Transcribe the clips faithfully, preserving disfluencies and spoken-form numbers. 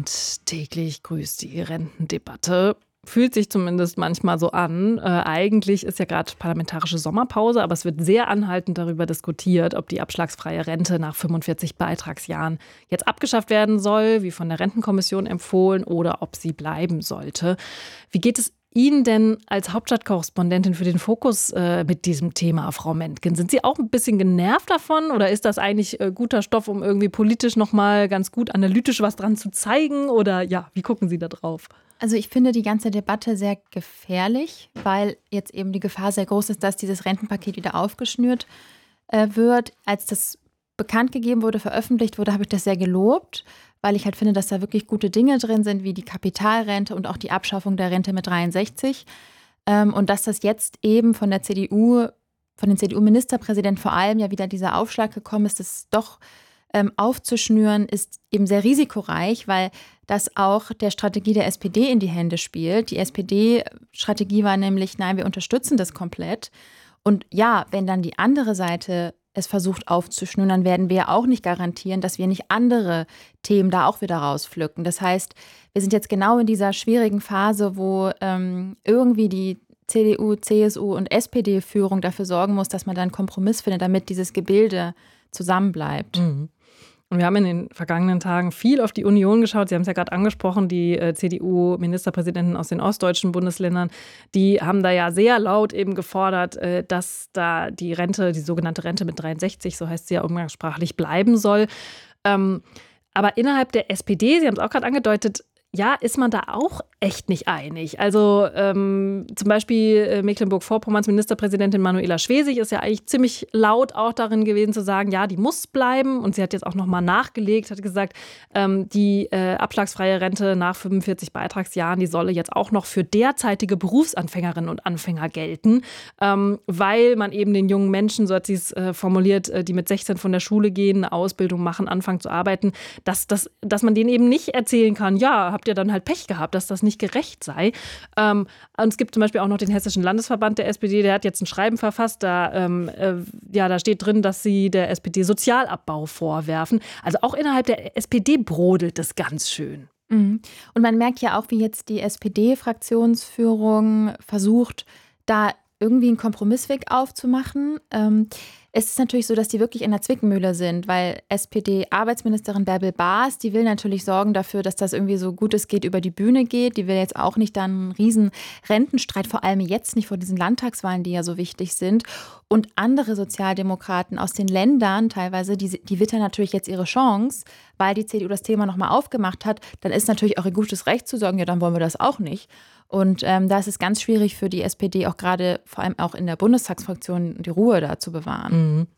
Und täglich grüßt die Rentendebatte. Fühlt sich zumindest manchmal so an. Äh, eigentlich ist ja gerade parlamentarische Sommerpause, aber es wird sehr anhaltend darüber diskutiert, ob die abschlagsfreie Rente nach fünfundvierzig Beitragsjahren jetzt abgeschafft werden soll, wie von der Rentenkommission empfohlen, oder ob sie bleiben sollte. Wie geht es Ihnen denn als Hauptstadtkorrespondentin für den Fokus äh, mit diesem Thema, Frau Mentgen? Sind Sie auch ein bisschen genervt davon oder ist das eigentlich äh, guter Stoff, um irgendwie politisch nochmal ganz gut analytisch was dran zu zeigen? Oder ja, wie gucken Sie da drauf? Also ich finde die ganze Debatte sehr gefährlich, weil jetzt eben die Gefahr sehr groß ist, dass dieses Rentenpaket wieder aufgeschnürt äh, wird. Als das bekannt gegeben wurde, veröffentlicht wurde, habe ich das sehr gelobt, weil ich halt finde, dass da wirklich gute Dinge drin sind, wie die Kapitalrente und auch die Abschaffung der Rente mit dreiundsechzig. Ähm, und dass das jetzt eben von der C D U, von den C D U-Ministerpräsidenten vor allem ja wieder dieser Aufschlag gekommen ist, das doch ähm, aufzuschnüren, ist eben sehr risikoreich, weil das auch der Strategie der S P D in die Hände spielt. Die S P D-Strategie war nämlich, nein, wir unterstützen das komplett. Und ja, wenn dann die andere Seite es versucht aufzuschnüren, dann werden wir ja auch nicht garantieren, dass wir nicht andere Themen da auch wieder rauspflücken. Das heißt, wir sind jetzt genau in dieser schwierigen Phase, wo ähm, irgendwie die C D U, C S U und S P D-Führung dafür sorgen muss, dass man da einen Kompromiss findet, damit dieses Gebilde zusammenbleibt. Mhm. Und wir haben in den vergangenen Tagen viel auf die Union geschaut. Sie haben es ja gerade angesprochen, die äh, C D U-Ministerpräsidenten aus den ostdeutschen Bundesländern, die haben da ja sehr laut eben gefordert, äh, dass da die Rente, die sogenannte Rente mit dreiundsechzig, so heißt sie ja umgangssprachlich, bleiben soll. Ähm, aber innerhalb der S P D, Sie haben es auch gerade angedeutet, ja, ist man da auch echt nicht einig. Also ähm, zum Beispiel äh, Mecklenburg-Vorpommerns Ministerpräsidentin Manuela Schwesig ist ja eigentlich ziemlich laut auch darin gewesen zu sagen, ja, die muss bleiben. Und sie hat jetzt auch nochmal nachgelegt, hat gesagt, ähm, die äh, abschlagsfreie Rente nach fünfundvierzig Beitragsjahren, die solle jetzt auch noch für derzeitige Berufsanfängerinnen und Anfänger gelten, ähm, weil man eben den jungen Menschen, so hat sie es äh, formuliert, äh, die mit sechzehn von der Schule gehen, eine Ausbildung machen, anfangen zu arbeiten, dass, dass, dass man denen eben nicht erzählen kann, ja, habt ihr dann halt Pech gehabt, dass das nicht gerecht sei. Ähm, und es gibt zum Beispiel auch noch den Hessischen Landesverband der S P D, der hat jetzt ein Schreiben verfasst, da, ähm, äh, ja, da steht drin, dass sie der S P D Sozialabbau vorwerfen. Also auch innerhalb der S P D brodelt das ganz schön. Mhm. Und man merkt ja auch, wie jetzt die S P D-Fraktionsführung versucht, da irgendwie einen Kompromissweg aufzumachen. Ähm, Es ist natürlich so, dass die wirklich in der Zwickmühle sind, weil S P D-Arbeitsministerin Bärbel Baas, die will natürlich sorgen dafür, dass das irgendwie so gut es geht über die Bühne geht. Die will jetzt auch nicht dann einen riesen Rentenstreit, vor allem jetzt nicht vor diesen Landtagswahlen, die ja so wichtig sind. Und andere Sozialdemokraten aus den Ländern teilweise, die, die wittern natürlich jetzt ihre Chance, weil die C D U das Thema nochmal aufgemacht hat. Dann ist natürlich auch ihr gutes Recht zu sagen, ja, dann wollen wir das auch nicht. Und ähm, da ist es ganz schwierig für die S P D, auch gerade vor allem auch in der Bundestagsfraktion, die Ruhe da zu bewahren. Mhm.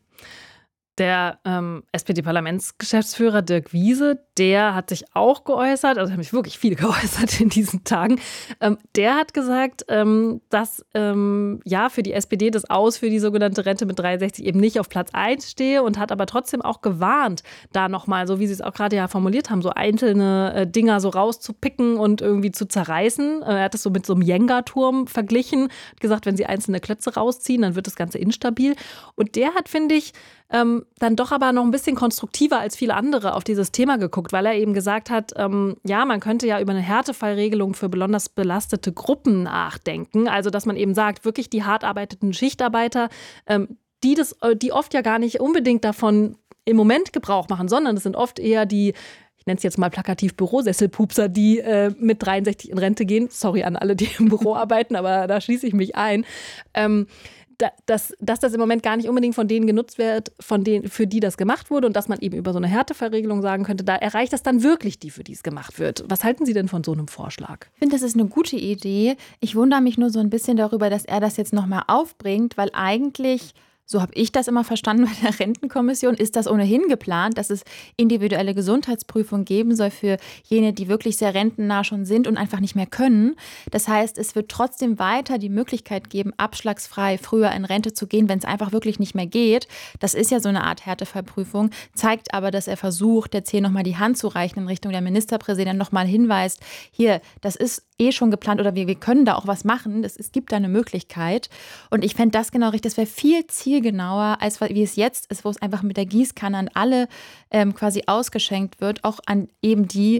Der ähm, S P D-Parlamentsgeschäftsführer Dirk Wiese, der hat sich auch geäußert, also haben sich wirklich viele geäußert in diesen Tagen. Ähm, der hat gesagt, ähm, dass ähm, ja für die S P D das Aus für die sogenannte Rente mit dreiundsechzig eben nicht auf Platz eins stehe und hat aber trotzdem auch gewarnt, da nochmal, so wie Sie es auch gerade ja formuliert haben, so einzelne äh, Dinger so rauszupicken und irgendwie zu zerreißen. Äh, er hat es so mit so einem Jenga-Turm verglichen, hat gesagt, wenn Sie einzelne Klötze rausziehen, dann wird das Ganze instabil. Und der hat, finde ich, Ähm, dann doch aber noch ein bisschen konstruktiver als viele andere auf dieses Thema geguckt, weil er eben gesagt hat, ähm, ja, man könnte ja über eine Härtefallregelung für besonders belastete Gruppen nachdenken. Also, dass man eben sagt, wirklich die hart arbeitenden Schichtarbeiter, ähm, die, das, die oft ja gar nicht unbedingt davon im Moment Gebrauch machen, sondern es sind oft eher die, ich nenne es jetzt mal plakativ Bürosesselpupser, die äh, mit dreiundsechzig in Rente gehen. Sorry an alle, die im Büro arbeiten, aber da schließe ich mich ein. Ähm, Dass, dass das im Moment gar nicht unbedingt von denen genutzt wird, von denen, für die das gemacht wurde und dass man eben über so eine Härteverregelung sagen könnte, da erreicht das dann wirklich die, für die es gemacht wird. Was halten Sie denn von so einem Vorschlag? Ich finde, das ist eine gute Idee. Ich wundere mich nur so ein bisschen darüber, dass er das jetzt nochmal aufbringt, weil eigentlich, so habe ich das immer verstanden bei der Rentenkommission, ist das ohnehin geplant, dass es individuelle Gesundheitsprüfungen geben soll für jene, die wirklich sehr rentennah schon sind und einfach nicht mehr können. Das heißt, es wird trotzdem weiter die Möglichkeit geben, abschlagsfrei früher in Rente zu gehen, wenn es einfach wirklich nicht mehr geht. Das ist ja so eine Art Härtefallprüfung, zeigt aber, dass er versucht, der C nochmal die Hand zu reichen in Richtung der Ministerpräsident, nochmal hinweist, hier, das ist eh schon geplant oder wir, wir können da auch was machen. Das, es gibt da eine Möglichkeit. Und ich fände das genau richtig. Das wäre viel zielgenauer, als wie es jetzt ist, wo es einfach mit der Gießkanne an alle ähm, quasi ausgeschenkt wird, auch an eben die,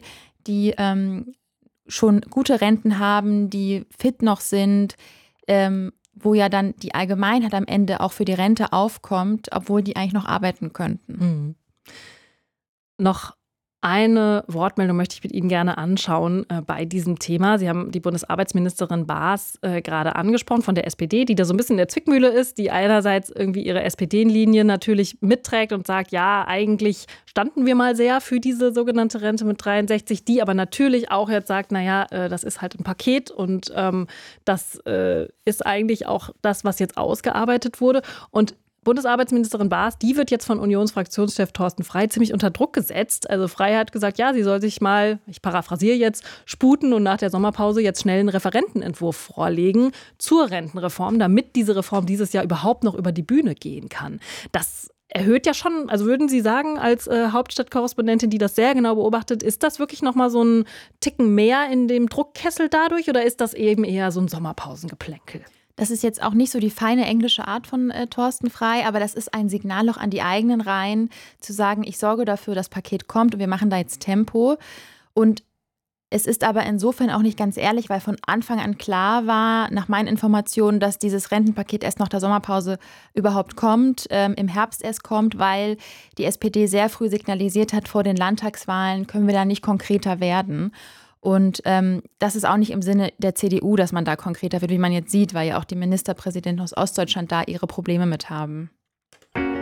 die ähm, schon gute Renten haben, die fit noch sind, ähm, wo ja dann die Allgemeinheit am Ende auch für die Rente aufkommt, obwohl die eigentlich noch arbeiten könnten. Mhm. Noch eine Wortmeldung möchte ich mit Ihnen gerne anschauen äh, bei diesem Thema. Sie haben die Bundesarbeitsministerin Baas äh, gerade angesprochen von der S P D, die da so ein bisschen in der Zwickmühle ist, die einerseits irgendwie ihre S P D-Linie natürlich mitträgt und sagt, ja, eigentlich standen wir mal sehr für diese sogenannte Rente mit dreiundsechzig, die aber natürlich auch jetzt sagt, naja, äh, das ist halt ein Paket und ähm, das äh, ist eigentlich auch das, was jetzt ausgearbeitet wurde. Und Bundesarbeitsministerin Baas, die wird jetzt von Unionsfraktionschef Thorsten Frey ziemlich unter Druck gesetzt. Also Frey hat gesagt, ja, sie soll sich mal, ich paraphrasiere jetzt, sputen und nach der Sommerpause jetzt schnell einen Referentenentwurf vorlegen zur Rentenreform, damit diese Reform dieses Jahr überhaupt noch über die Bühne gehen kann. Das erhöht ja schon, also würden Sie sagen, als äh, Hauptstadtkorrespondentin, die das sehr genau beobachtet, ist das wirklich noch mal so ein Ticken mehr in dem Druckkessel dadurch oder ist das eben eher so ein Sommerpausengeplänkel? Das ist jetzt auch nicht so die feine englische Art von äh, Thorsten Frey, aber das ist ein Signal auch an die eigenen Reihen, zu sagen, ich sorge dafür, das Paket kommt und wir machen da jetzt Tempo. Und es ist aber insofern auch nicht ganz ehrlich, weil von Anfang an klar war, nach meinen Informationen, dass dieses Rentenpaket erst nach der Sommerpause überhaupt kommt, ähm, im Herbst erst kommt, weil die S P D sehr früh signalisiert hat, vor den Landtagswahlen können wir da nicht konkreter werden. Und ähm, das ist auch nicht im Sinne der C D U, dass man da konkreter wird, wie man jetzt sieht, weil ja auch die Ministerpräsidenten aus Ostdeutschland da ihre Probleme mit haben.